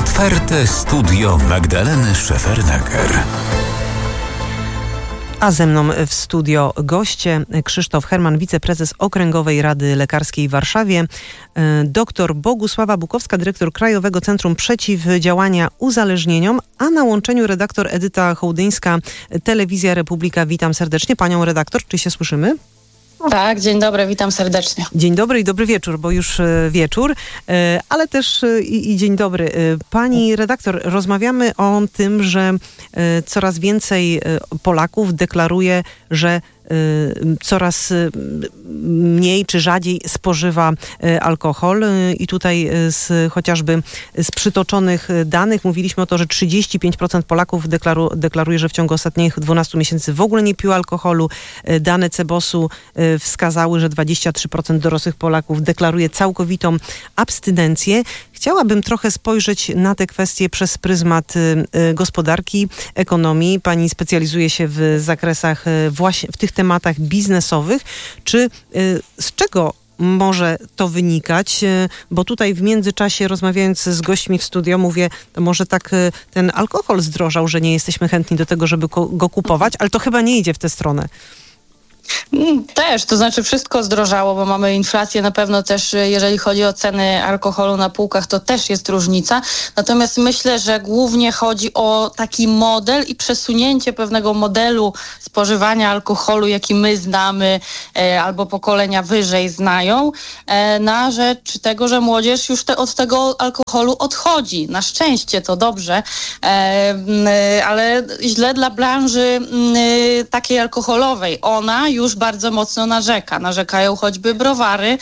Otwarte studio Magdaleny Szefernaker. A ze mną w studio goście Krzysztof Herman, wiceprezes Okręgowej Rady Lekarskiej w Warszawie, dr Bogusława Bukowska, dyrektor Krajowego Centrum Przeciwdziałania Uzależnieniom, a na łączeniu redaktor Edyta Hołdyńska, Telewizja Republika. Witam serdecznie panią redaktor. Czy się słyszymy? Tak, dzień dobry, witam serdecznie. Dzień dobry i dobry wieczór, bo już wieczór, ale też i dzień dobry. Pani redaktor, rozmawiamy o tym, że coraz więcej Polaków deklaruje, że coraz mniej czy rzadziej spożywa alkohol i tutaj chociażby z przytoczonych danych mówiliśmy o to, że 35% Polaków deklaruje, że w ciągu ostatnich 12 miesięcy w ogóle nie piło alkoholu. Dane CBOS-u wskazały, że 23% dorosłych Polaków deklaruje całkowitą abstynencję. Chciałabym trochę spojrzeć na te kwestie przez pryzmat gospodarki, ekonomii. Pani specjalizuje się w zakresach właśnie w tych tematach biznesowych. Czy z czego może to wynikać? Bo tutaj w międzyczasie, rozmawiając z gośćmi w studio, mówię, to może tak ten alkohol zdrożał, że nie jesteśmy chętni do tego, żeby go kupować, ale to chyba nie idzie w tę stronę. Też, to znaczy wszystko zdrożało, bo mamy inflację na pewno też, jeżeli chodzi o ceny alkoholu na półkach, to też jest różnica. Natomiast myślę, że głównie chodzi o taki model i przesunięcie pewnego modelu spożywania alkoholu, jaki my znamy albo pokolenia wyżej znają, na rzecz tego, że młodzież już od tego alkoholu odchodzi. Na szczęście to dobrze, ale źle dla branży takiej alkoholowej. Ona już bardzo mocno narzekają choćby browary,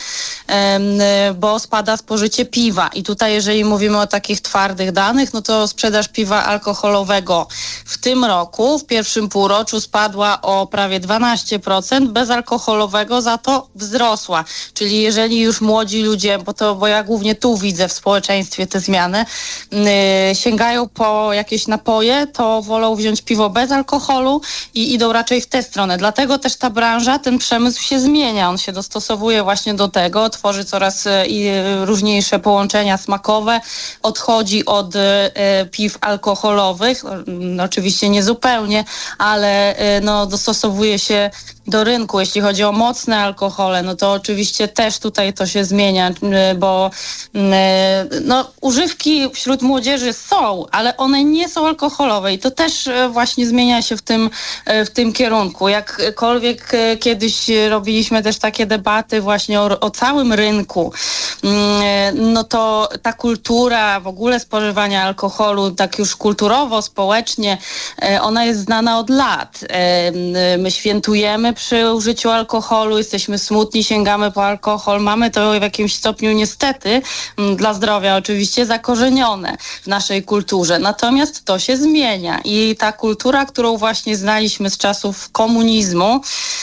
bo spada spożycie piwa. I tutaj, jeżeli mówimy o takich twardych danych, no to sprzedaż piwa alkoholowego w tym roku, w pierwszym półroczu spadła o prawie 12%, bezalkoholowego za to wzrosła. Czyli jeżeli już młodzi ludzie, bo ja głównie tu widzę w społeczeństwie te zmiany, sięgają po jakieś napoje, to wolą wziąć piwo bez alkoholu i idą raczej w tę stronę. Dlatego też ta branża, ten przemysł się zmienia. On się dostosowuje właśnie do tego, tworzy coraz różniejsze połączenia smakowe, odchodzi od piw alkoholowych, oczywiście nie zupełnie, ale dostosowuje się do rynku. Jeśli chodzi o mocne alkohole, no to oczywiście też tutaj to się zmienia, bo używki wśród młodzieży są, ale one nie są alkoholowe i to też właśnie zmienia się w tym kierunku. Jakkolwiek kiedyś robiliśmy też takie debaty właśnie o całym rynku, no to ta kultura w ogóle spożywania alkoholu, tak już kulturowo, społecznie, ona jest znana od lat. My świętujemy przy użyciu alkoholu, jesteśmy smutni, sięgamy po alkohol, mamy to w jakimś stopniu niestety, dla zdrowia oczywiście, zakorzenione w naszej kulturze. Natomiast to się zmienia i ta kultura, którą właśnie znaliśmy z czasów komunizmu,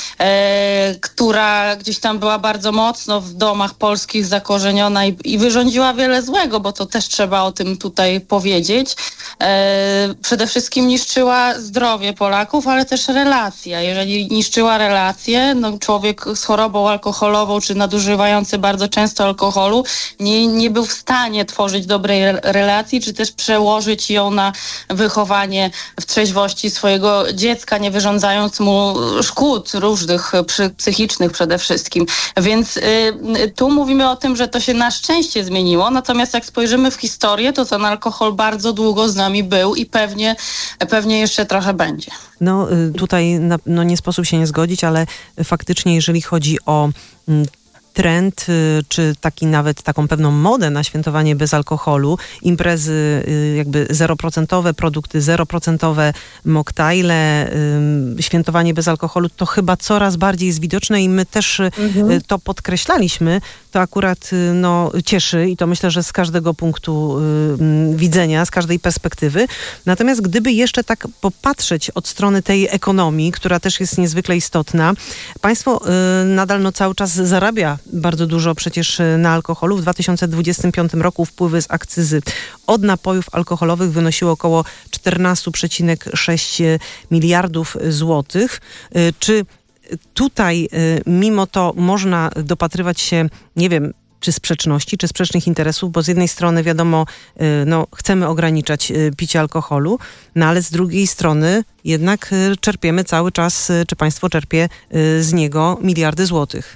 która gdzieś tam była bardzo mocno w domach polskich zakorzeniona i wyrządziła wiele złego, bo to też trzeba o tym tutaj powiedzieć. Przede wszystkim niszczyła zdrowie Polaków, ale też relacje. Jeżeli niszczyła relacje, człowiek z chorobą alkoholową czy nadużywający bardzo często alkoholu nie był w stanie tworzyć dobrej relacji, czy też przełożyć ją na wychowanie w trzeźwości swojego dziecka, nie wyrządzając mu szkód różnych psychicznych przede wszystkim. Więc tu mówimy o tym, że to się na szczęście zmieniło, natomiast jak spojrzymy w historię, to ten alkohol bardzo długo z nami był i pewnie jeszcze trochę będzie. Tutaj nie sposób się nie zgodzić, ale faktycznie jeżeli chodzi o trend, czy taką pewną modę na świętowanie bez alkoholu, imprezy jakby 0%, produkty 0%, moktajle, świętowanie bez alkoholu, to chyba coraz bardziej jest widoczne i my też to podkreślaliśmy. To akurat cieszy i to myślę, że z każdego punktu widzenia, z każdej perspektywy. Natomiast gdyby jeszcze tak popatrzeć od strony tej ekonomii, która też jest niezwykle istotna, państwo nadal cały czas zarabia bardzo dużo przecież na alkoholu. W 2025 roku wpływy z akcyzy od napojów alkoholowych wynosiły około 14,6 miliardów złotych. Czy tutaj mimo to można dopatrywać się, nie wiem, czy sprzeczności, czy sprzecznych interesów, bo z jednej strony wiadomo, chcemy ograniczać picie alkoholu, no ale z drugiej strony jednak czerpiemy cały czas, czy państwo czerpie z niego miliardy złotych.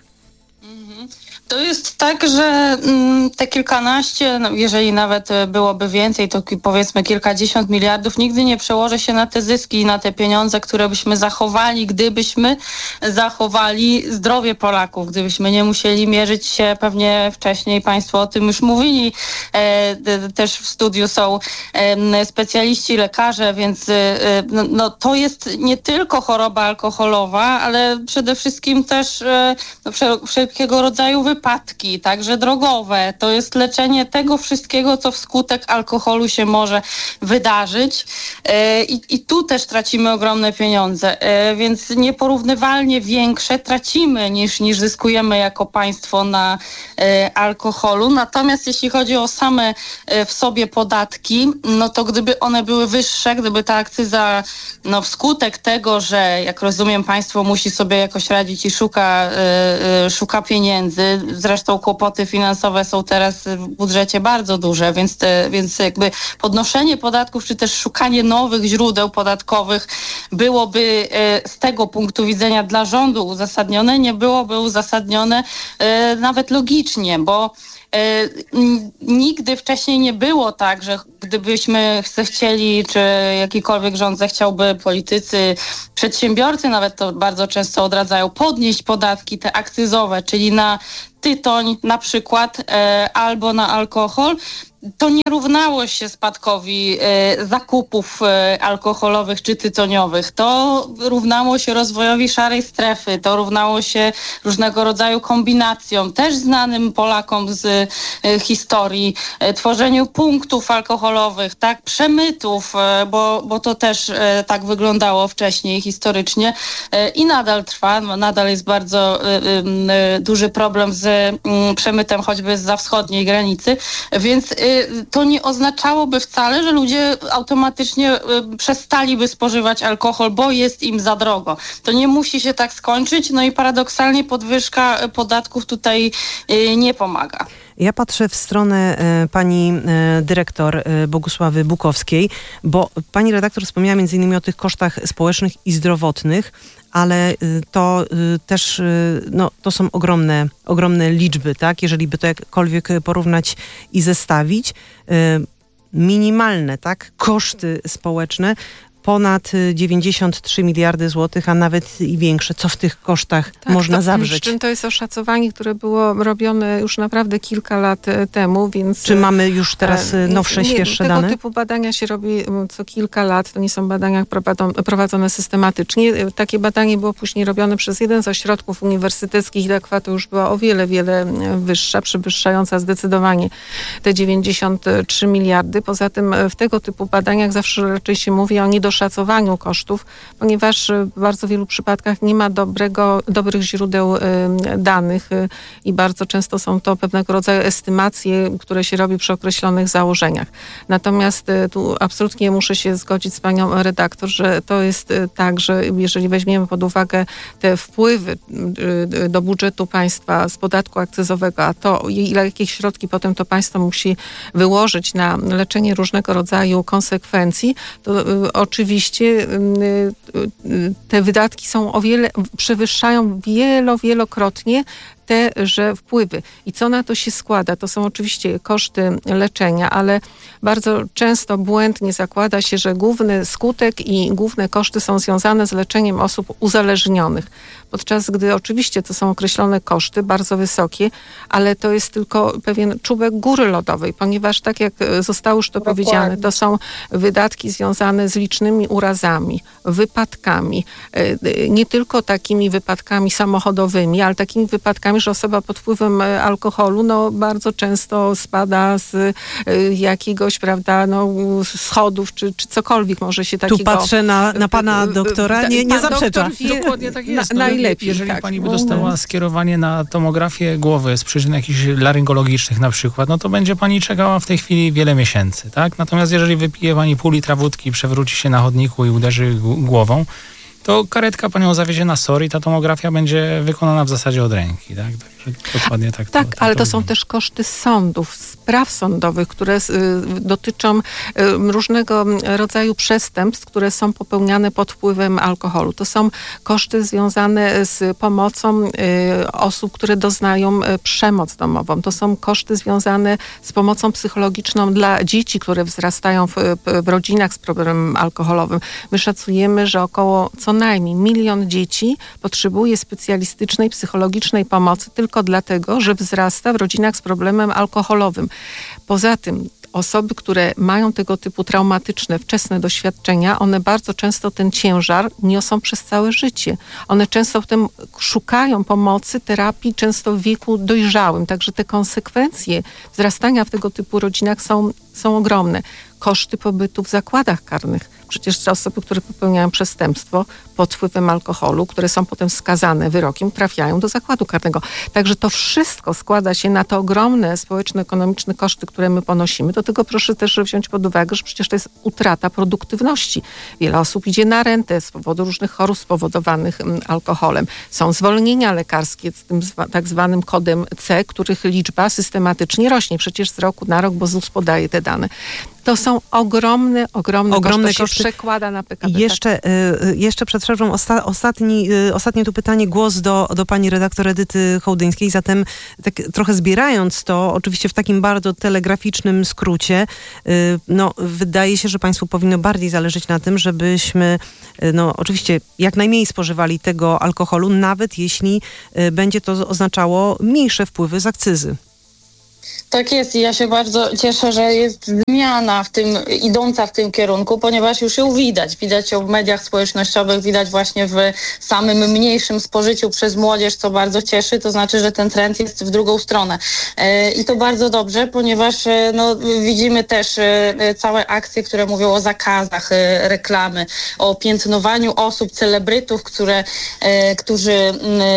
To jest tak, że te kilkanaście, jeżeli nawet byłoby więcej, to powiedzmy kilkadziesiąt miliardów nigdy nie przełoży się na te zyski i na te pieniądze, które byśmy zachowali, gdybyśmy zachowali zdrowie Polaków, gdybyśmy nie musieli mierzyć się, pewnie wcześniej państwo o tym już mówili, też w studiu są specjaliści, lekarze, więc to jest nie tylko choroba alkoholowa, ale przede wszystkim też wszelkiego rodzaju wypadki, także drogowe. To jest leczenie tego wszystkiego, co wskutek alkoholu się może wydarzyć. I tu też tracimy ogromne pieniądze, więc nieporównywalnie większe tracimy niż zyskujemy jako państwo na alkoholu. Natomiast jeśli chodzi o same w sobie podatki, no to gdyby one były wyższe, gdyby ta akcyza, wskutek tego, że jak rozumiem państwo musi sobie jakoś radzić i szuka pieniędzy, zresztą kłopoty finansowe są teraz w budżecie bardzo duże, więc jakby podnoszenie podatków, czy też szukanie nowych źródeł podatkowych byłoby z tego punktu widzenia dla rządu uzasadnione, nie byłoby uzasadnione nawet logicznie, bo nigdy wcześniej nie było tak, że gdybyśmy chcieli, czy jakikolwiek rząd zechciałby, politycy, przedsiębiorcy nawet to bardzo często odradzają, podnieść podatki te akcyzowe, czyli na tytoń na przykład albo na alkohol, to nie równało się spadkowi zakupów alkoholowych czy tytoniowych. To równało się rozwojowi szarej strefy, to równało się różnego rodzaju kombinacjom, też znanym Polakom z historii, tworzeniu punktów alkoholowych, tak, przemytów, bo to też tak wyglądało wcześniej historycznie i nadal trwa, nadal jest bardzo duży problem z przemytem choćby zza wschodniej granicy, więc to nie oznaczałoby wcale, że ludzie automatycznie przestaliby spożywać alkohol, bo jest im za drogo. To nie musi się tak skończyć, i paradoksalnie podwyżka podatków tutaj nie pomaga. Ja patrzę w stronę pani dyrektor Bogusławy Bukowskiej, bo pani redaktor wspomniała między innymi o tych kosztach społecznych i zdrowotnych, ale to też to są ogromne liczby, tak? Jeżeli by to jakkolwiek porównać i zestawić, minimalne, tak? Koszty społeczne ponad 93 miliardy złotych, a nawet i większe. Co w tych kosztach można zawrzeć? Czym to jest oszacowanie, które było robione już naprawdę kilka lat temu, więc... Czy mamy już teraz nowsze, świeższe dane? Tego typu badania się robi co kilka lat. To nie są badania prowadzone systematycznie. Takie badanie było później robione przez jeden z ośrodków uniwersyteckich i ta kwota już była o wiele, wiele wyższa, przewyższająca zdecydowanie te 93 miliardy. Poza tym w tego typu badaniach zawsze raczej się mówi o szacowaniu kosztów, ponieważ w bardzo wielu przypadkach nie ma dobrych źródeł danych i bardzo często są to pewnego rodzaju estymacje, które się robi przy określonych założeniach. Natomiast tu absolutnie muszę się zgodzić z panią redaktor, że to jest tak, że jeżeli weźmiemy pod uwagę te wpływy do budżetu państwa z podatku akcyzowego, a to jakie środki potem to państwo musi wyłożyć na leczenie różnego rodzaju konsekwencji, to oczywiście te wydatki są przewyższają wielokrotnie teże wpływy. I co na to się składa? To są oczywiście koszty leczenia, ale bardzo często błędnie zakłada się, że główny skutek i główne koszty są związane z leczeniem osób uzależnionych. Podczas gdy oczywiście to są określone koszty, bardzo wysokie, ale to jest tylko pewien czubek góry lodowej, ponieważ tak jak zostało już to powiedziane, to są wydatki związane z licznymi urazami, wypadkami, nie tylko takimi wypadkami samochodowymi, ale takimi wypadkami, że osoba pod wpływem alkoholu bardzo często spada z jakiegoś, schodów, czy cokolwiek może się takiego... Tu patrzę na pana doktora, nie zaprzecza. Dokładnie tak jest. Najlepiej. Jeżeli pani by dostała skierowanie na tomografię głowy z przyczyn jakichś laryngologicznych na przykład, to będzie pani czekała w tej chwili wiele miesięcy, tak? Natomiast jeżeli wypije pani pół litra wódki, przewróci się na chodniku i uderzy głową, to karetka panią zawiezie na SOR i ta tomografia będzie wykonana w zasadzie od ręki, tak? Dokładnie tak. Tak, ale to są też koszty sądów, spraw sądowych, które dotyczą różnego rodzaju przestępstw, które są popełniane pod wpływem alkoholu. To są koszty związane z pomocą osób, które doznają przemoc domową. To są koszty związane z pomocą psychologiczną dla dzieci, które wzrastają w rodzinach z problemem alkoholowym. My szacujemy, że około co najmniej 1 milion dzieci potrzebuje specjalistycznej, psychologicznej pomocy tylko dlatego, że wzrasta w rodzinach z problemem alkoholowym. Poza tym osoby, które mają tego typu traumatyczne, wczesne doświadczenia, one bardzo często ten ciężar niosą przez całe życie. One często w tym szukają pomocy, terapii, często w wieku dojrzałym. Także te konsekwencje wzrastania w tego typu rodzinach są ogromne. Koszty pobytu w zakładach karnych. Przecież te osoby, które popełniają przestępstwo pod wpływem alkoholu, które są potem skazane wyrokiem, trafiają do zakładu karnego. Także to wszystko składa się na te ogromne społeczno-ekonomiczne koszty, które my ponosimy. Do tego proszę też wziąć pod uwagę, że przecież to jest utrata produktywności. Wiele osób idzie na rentę z powodu różnych chorób spowodowanych alkoholem. Są zwolnienia lekarskie z tym tak zwanym kodem C, których liczba systematycznie rośnie. Przecież z roku na rok, bo ZUS podaje te dane. To są ogromne koszty. To się przekłada na PKB. Jeszcze przed przerwą ostatnie tu pytanie, głos do pani redaktor Edyty Hołdyńskiej. Zatem tak trochę zbierając to, oczywiście w takim bardzo telegraficznym skrócie, wydaje się, że państwu powinno bardziej zależeć na tym, żebyśmy oczywiście jak najmniej spożywali tego alkoholu, nawet jeśli będzie to oznaczało mniejsze wpływy z akcyzy. Tak jest i ja się bardzo cieszę, że jest zmiana idąca w tym kierunku, ponieważ już ją widać. Widać ją w mediach społecznościowych, widać właśnie w samym mniejszym spożyciu przez młodzież, co bardzo cieszy. To znaczy, że ten trend jest w drugą stronę. I to bardzo dobrze, ponieważ widzimy też całe akcje, które mówią o zakazach reklamy, o piętnowaniu osób, celebrytów, którzy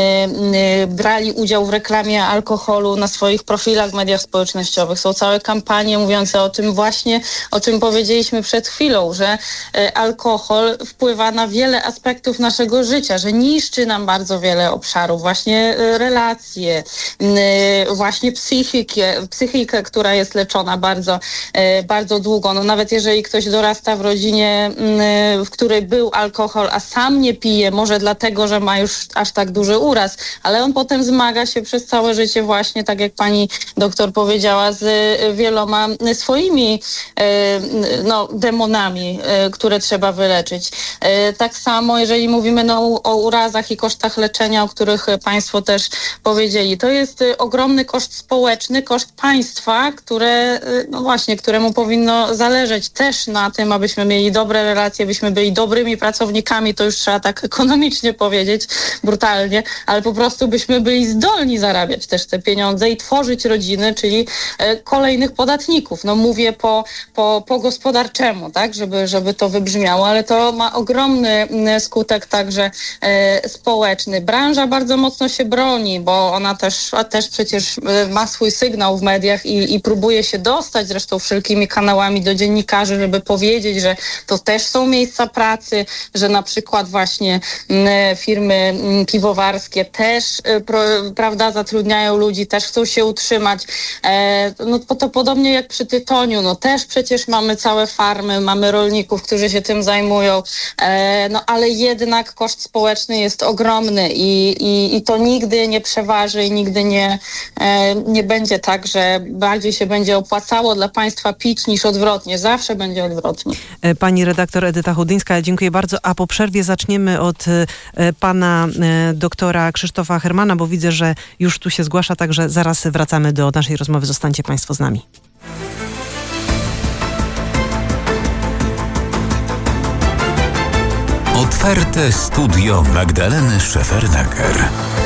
brali udział w reklamie alkoholu na swoich profilach w mediach społecznościowych. Są całe kampanie mówiące o tym właśnie, o czym powiedzieliśmy przed chwilą, że alkohol wpływa na wiele aspektów naszego życia, że niszczy nam bardzo wiele obszarów, właśnie relacje, właśnie psychikę, która jest leczona bardzo, bardzo długo. Nawet jeżeli ktoś dorasta w rodzinie, w której był alkohol, a sam nie pije, może dlatego, że ma już aż tak duży uraz, ale on potem zmaga się przez całe życie właśnie, tak jak pani doktor powiedziała, z wieloma swoimi demonami, które trzeba wyleczyć. Tak samo, jeżeli mówimy o urazach i kosztach leczenia, o których państwo też powiedzieli, to jest ogromny koszt społeczny, koszt państwa, któremu powinno zależeć też na tym, abyśmy mieli dobre relacje, abyśmy byli dobrymi pracownikami, to już trzeba tak ekonomicznie powiedzieć, brutalnie, ale po prostu byśmy byli zdolni zarabiać też te pieniądze i tworzyć rodziny, czyli kolejnych podatników. Mówię po gospodarczemu, tak, żeby to wybrzmiało, ale to ma ogromny skutek także społeczny. Branża bardzo mocno się broni, bo ona też przecież ma swój sygnał w mediach i próbuje się dostać zresztą wszelkimi kanałami do dziennikarzy, żeby powiedzieć, że to też są miejsca pracy, że na przykład właśnie firmy piwowarskie też zatrudniają ludzi, też chcą się utrzymać. To podobnie jak przy tytoniu, też przecież mamy całe farmy, mamy rolników, którzy się tym zajmują, ale jednak koszt społeczny jest ogromny i to nigdy nie przeważy i nigdy nie będzie tak, że bardziej się będzie opłacało dla państwa pić niż odwrotnie. Zawsze będzie odwrotnie. Pani redaktor Edyta Hołdyńska, dziękuję bardzo, a po przerwie zaczniemy od pana doktora Krzysztofa Hermana, bo widzę, że już tu się zgłasza, także zaraz wracamy do naszej rozmowy. Zostańcie państwo z nami. Otwarte studio Magdaleny Szefernaker.